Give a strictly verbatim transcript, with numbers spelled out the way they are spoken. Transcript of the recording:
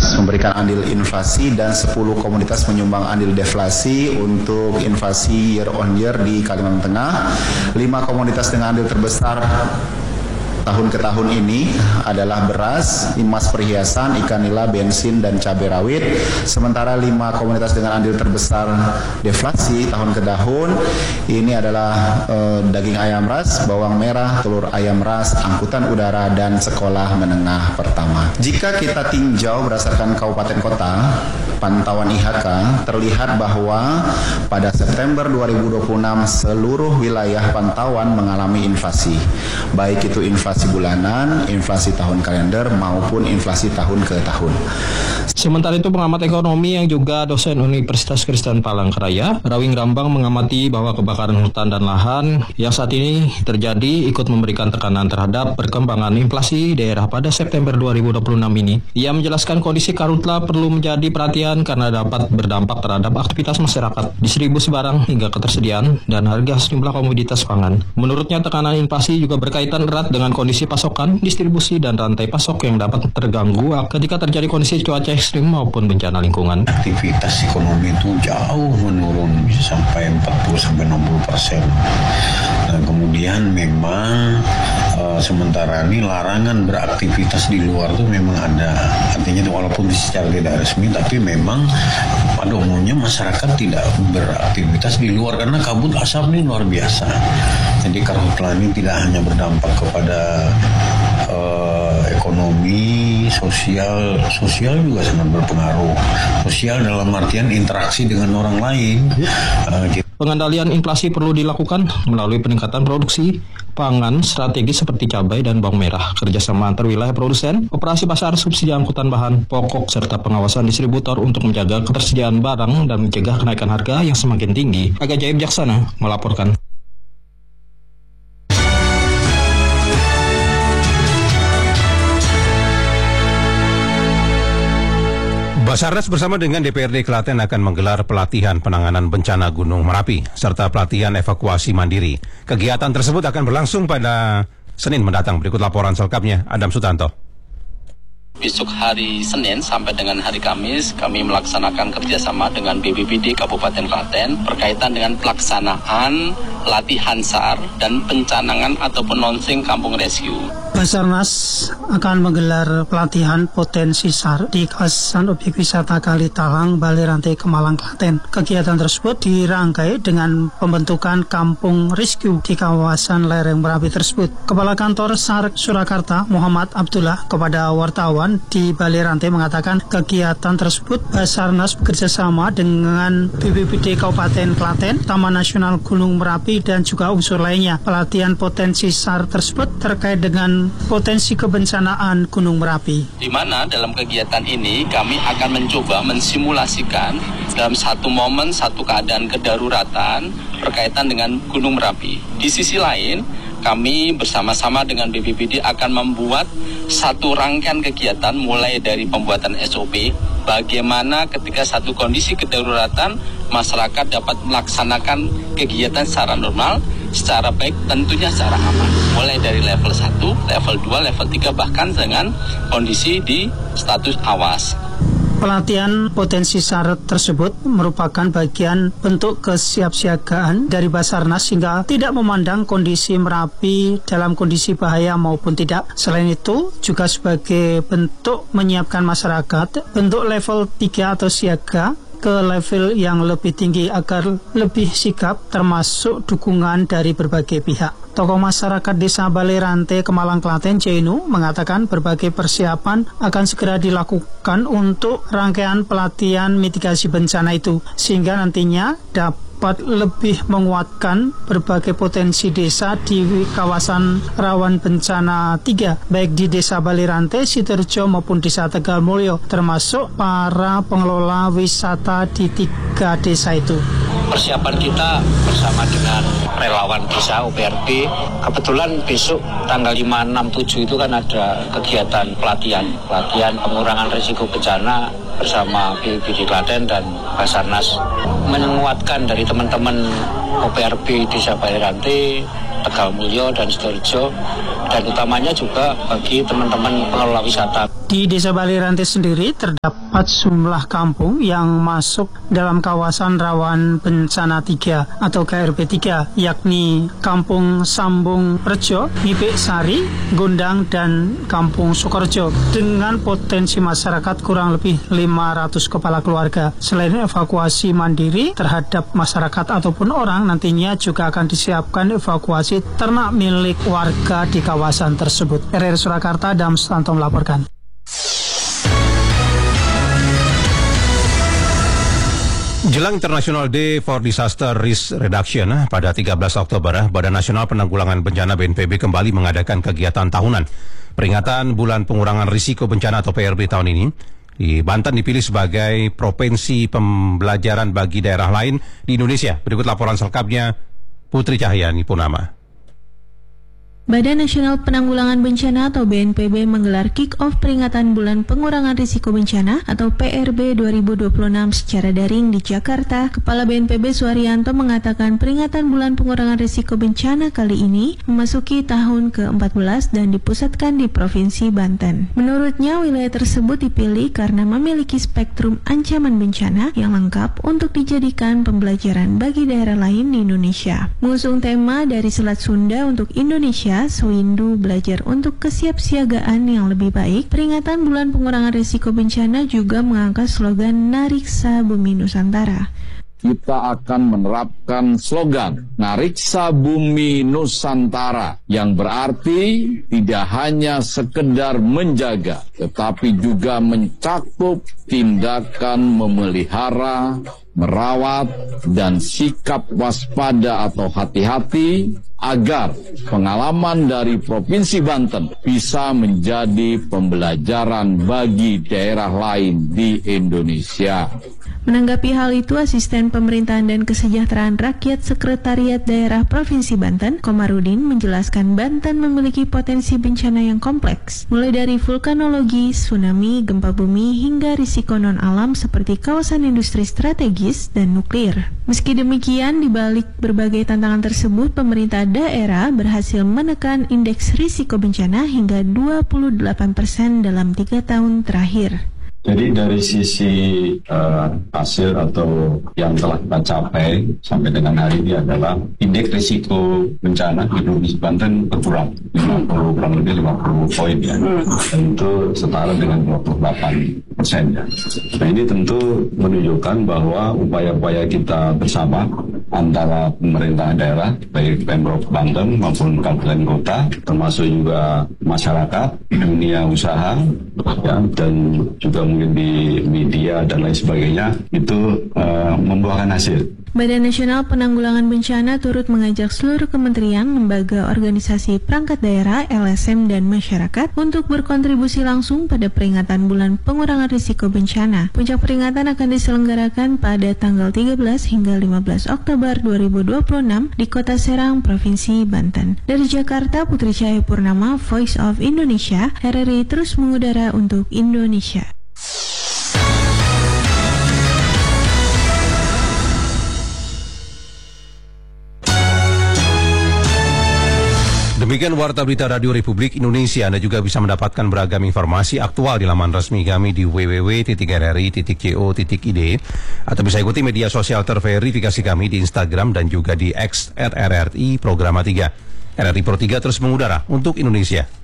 komunitas memberikan andil inflasi dan sepuluh komunitas menyumbang andil deflasi untuk inflasi year on year di Kalimantan Tengah. lima komunitas dengan andil terbesar tahun ke tahun ini adalah beras, emas perhiasan, ikan nila, bensin, dan cabai rawit. Sementara lima komunitas dengan andil terbesar deflasi tahun ke tahun ini adalah eh, daging ayam ras, bawang merah, telur ayam ras, angkutan udara, dan sekolah menengah pertama. Jika kita tinjau berdasarkan kabupaten kota, pantauan I H K terlihat bahwa pada September dua ribu dua puluh enam seluruh wilayah pantauan mengalami inflasi, baik itu inflasi bulanan, inflasi tahun kalender maupun inflasi tahun ke tahun. Sementara itu pengamat ekonomi yang juga dosen Universitas Kristen Palangkaraya, Rawing Rambang, mengamati bahwa kebakaran hutan dan lahan yang saat ini terjadi ikut memberikan tekanan terhadap perkembangan inflasi daerah pada September dua ribu dua puluh enam ini. Ia menjelaskan kondisi karhutla perlu menjadi perhatian karena dapat berdampak terhadap aktivitas masyarakat, distribusi barang hingga ketersediaan dan harga sejumlah komoditas pangan. Menurutnya tekanan inflasi juga berkaitan erat dengan kondisi pasokan, distribusi, dan rantai pasok yang dapat terganggu ketika terjadi kondisi cuaca ekstrim maupun bencana lingkungan. Aktivitas ekonomi itu jauh menurun, bisa sampai empat puluh sampai enam puluh persen. Nah, kemudian memang uh, sementara ini larangan beraktivitas di luar itu memang ada. Artinya walaupun secara tidak resmi, tapi memang pada umumnya masyarakat tidak beraktivitas di luar karena kabut asap ini luar biasa. Jadi karhutla ini tidak hanya berdampak kepada uh, ekonomi, sosial, sosial juga sangat berpengaruh. Sosial dalam artian interaksi dengan orang lain. Uh, Pengendalian inflasi perlu dilakukan melalui peningkatan produksi pangan strategis seperti cabai dan bawang merah, kerjasama antar wilayah produsen, operasi pasar, subsidi angkutan bahan pokok, serta pengawasan distributor untuk menjaga ketersediaan barang dan mencegah kenaikan harga yang semakin tinggi. Aga Jaib Jaksana melaporkan. Basarnas bersama dengan D P R D Klaten akan menggelar pelatihan penanganan bencana Gunung Merapi serta pelatihan evakuasi mandiri. Kegiatan tersebut akan berlangsung pada Senin mendatang. Berikut laporan selengkapnya, Adam Sutanto. Besok hari Senin sampai dengan hari Kamis, kami melaksanakan kerjasama dengan B P B D Kabupaten Klaten berkaitan dengan pelaksanaan latihan S A R dan pencanangan ataupun launching kampung rescue. Basarnas akan menggelar pelatihan potensi S A R di kawasan objek wisata Kali Talang, Balai Rantai, Kemalang, Klaten. Kegiatan tersebut dirangkai dengan pembentukan kampung rescue di kawasan lereng Merapi tersebut. Kepala Kantor S A R Surakarta, Muhammad Abdullah, kepada wartawan di Balai Rantai mengatakan kegiatan tersebut Basarnas bekerjasama dengan B P B D Kabupaten Klaten, Taman Nasional Gunung Merapi, dan juga unsur lainnya. Pelatihan potensi S A R tersebut terkait dengan potensi kebencanaan Gunung Merapi. Di mana dalam kegiatan ini kami akan mencoba mensimulasikan dalam satu momen, satu keadaan kedaruratan berkaitan dengan Gunung Merapi. Di sisi lain, kami bersama-sama dengan B P B D akan membuat satu rangkaian kegiatan mulai dari pembuatan S O P, bagaimana ketika satu kondisi kedaruratan masyarakat dapat melaksanakan kegiatan secara normal, secara baik, tentunya secara aman. Mulai dari level satu, level dua, level tiga, bahkan dengan kondisi di status awas. Pelatihan potensi S A R tersebut merupakan bagian bentuk kesiapsiagaan dari Basarnas sehingga tidak memandang kondisi Merapi dalam kondisi bahaya maupun tidak. Selain itu, juga sebagai bentuk menyiapkan masyarakat, bentuk level tiga atau siaga ke level yang lebih tinggi agar lebih sigap, termasuk dukungan dari berbagai pihak. Tokoh masyarakat Desa Balai Rantai, Kemalang, Klaten, Jainu, mengatakan berbagai persiapan akan segera dilakukan untuk rangkaian pelatihan mitigasi bencana itu, sehingga nantinya dapat lebih menguatkan berbagai potensi desa di kawasan rawan bencana tiga, baik di Desa Balai Rantai, Sidoarjo maupun Desa Tegal Mulyo, termasuk para pengelola wisata di tiga desa itu. Persiapan kita bersama dengan relawan desa O P R B, kebetulan besok tanggal lima, enam, tujuh itu kan ada kegiatan pelatihan pelatihan pengurangan risiko bencana bersama B P B D Klaten dan Basarnas, menguatkan dari teman-teman O P R B Desa Balai Rantai, Tegal Mulyo, dan Sidoarjo, dan utamanya juga bagi teman-teman pengelola wisata. Di Desa Baliranti sendiri terdapat sejumlah kampung yang masuk dalam kawasan rawan bencana tiga atau K R B tiga, yakni Kampung Sambung Rejo, Ngipik Sari, Gondang, dan Kampung Sukorejo dengan potensi masyarakat kurang lebih lima ratus kepala keluarga. Selain evakuasi mandiri terhadap masyarakat ataupun orang, nantinya juga akan disiapkan evakuasi ternak milik warga di kawasan tersebut. R R Surakarta, Dam Sutanto melaporkan. Jelang International Day for Disaster Risk Reduction pada tiga belas Oktober, Badan Nasional Penanggulangan Bencana B N P B kembali mengadakan kegiatan tahunan. Peringatan Bulan Pengurangan Risiko Bencana atau P R B tahun ini, di Banten dipilih sebagai provinsi pembelajaran bagi daerah lain di Indonesia. Berikut laporan selengkapnya Putri Cahyani Purnama. Badan Nasional Penanggulangan Bencana atau B N P B menggelar kick-off peringatan Bulan Pengurangan Risiko Bencana atau P R B dua ribu dua puluh enam secara daring di Jakarta. Kepala B N P B Suharyanto mengatakan peringatan Bulan Pengurangan Risiko Bencana kali ini memasuki tahun ke empat belas dan dipusatkan di Provinsi Banten. Menurutnya, wilayah tersebut dipilih karena memiliki spektrum ancaman bencana yang lengkap untuk dijadikan pembelajaran bagi daerah lain di Indonesia. Mengusung tema dari Selat Sunda untuk Indonesia, Sewindu belajar untuk kesiapsiagaan yang lebih baik, peringatan Bulan Pengurangan Risiko Bencana juga mengangkat slogan Nariksa Bumi Nusantara. Kita akan menerapkan slogan Nariksa Bumi Nusantara yang berarti tidak hanya sekedar menjaga, tetapi juga mencakup tindakan memelihara, merawat, dan sikap waspada atau hati-hati agar pengalaman dari Provinsi Banten bisa menjadi pembelajaran bagi daerah lain di Indonesia. Menanggapi hal itu, Asisten Pemerintahan dan Kesejahteraan Rakyat Sekretariat Daerah Provinsi Banten, Komarudin, menjelaskan Banten memiliki potensi bencana yang kompleks, mulai dari vulkanologi, tsunami, gempa bumi, hingga risiko non-alam seperti kawasan industri strategis dan nuklir. Meski demikian, di balik berbagai tantangan tersebut, pemerintah daerah berhasil menekan indeks risiko bencana hingga dua puluh delapan persen dalam tiga tahun terakhir. Jadi dari sisi uh, hasil atau yang telah kita capai sampai dengan hari ini adalah indeks risiko bencana di Provinsi Banten berkurang lima puluh, kurang lebih lima puluh poin ya. Dan itu setara dengan dua puluh delapan persen ya. Nah ini tentu menunjukkan bahwa upaya-upaya kita bersama antara pemerintah daerah, baik Pemprov Banten maupun kabupaten kota, termasuk juga masyarakat, dunia usaha, ya, dan juga mungkin di media dan lain sebagainya, itu uh, membuahkan hasil. Badan Nasional Penanggulangan Bencana turut mengajak seluruh kementerian, lembaga, organisasi, perangkat daerah, L S M, dan masyarakat untuk berkontribusi langsung pada peringatan Bulan Pengurangan Risiko Bencana. Puncak peringatan akan diselenggarakan pada tanggal tiga belas hingga lima belas Oktober dua ribu dua puluh enam di Kota Serang, Provinsi Banten. Dari Jakarta, Putri Cahyani Purnama, Voice of Indonesia, R R I terus mengudara untuk Indonesia. Demikian Warta Berita Radio Republik Indonesia. Anda juga bisa mendapatkan beragam informasi aktual di laman resmi kami di w w w titik r r i titik co titik i d atau bisa ikuti media sosial terverifikasi kami di Instagram dan juga di X at R R I Programa tiga. R R I Pro tiga terus mengudara untuk Indonesia.